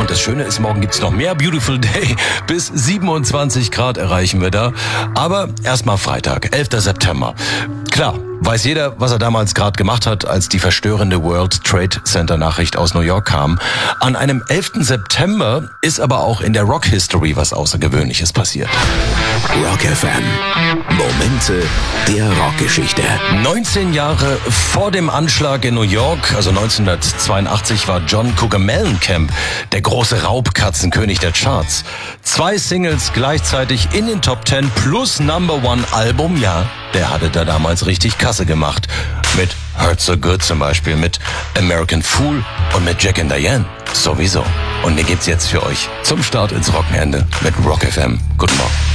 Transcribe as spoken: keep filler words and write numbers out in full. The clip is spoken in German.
Und das Schöne ist, morgen gibt's noch mehr Beautiful Day. Bis siebenundzwanzig Grad erreichen wir da. Aber erstmal Freitag, elfter September. Klar, weiß jeder, was er damals gerade gemacht hat, als die verstörende World Trade Center Nachricht aus New York kam. An einem elften September ist aber auch in der Rock History was Außergewöhnliches passiert. Rock F M. Momente der Rockgeschichte. neunzehn Jahre vor dem Anschlag in New York, also neunzehnhundertzweiundachtzig, war John Cougar Mellencamp der große Raubkatzenkönig der Charts. Zwei Singles gleichzeitig in den Top Ten plus Number One Album, ja, der hatte da damals richtig Kasse gemacht. Mit Hurt So Good zum Beispiel, mit American Fool und mit Jack and Diane sowieso. Und den gibt's jetzt für euch zum Start ins Wochenende mit Rock F M. Guten Morgen.